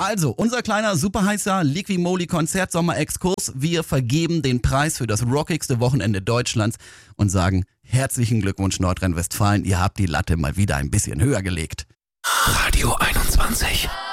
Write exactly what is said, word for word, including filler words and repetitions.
Also, unser kleiner superheißer Liqui-Moly-Konzert-Sommer-Exkurs. Wir vergeben den Preis für das rockigste Wochenende Deutschlands und sagen herzlichen Glückwunsch Nordrhein-Westfalen. Ihr habt die Latte mal wieder ein bisschen höher gelegt. Radio einundzwanzig.